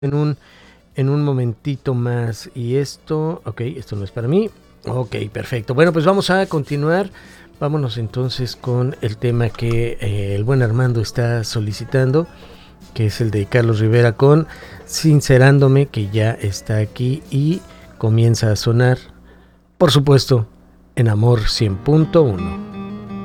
en un momentito más. Y esto, ok, esto no es para mí. Ok, perfecto. Bueno, pues vamos a continuar. Vámonos entonces con el tema que el buen Armando está solicitando, que es el de Carlos Rivera con Sincerándome, que ya está aquí y comienza a sonar, por supuesto, en Amor 100.1.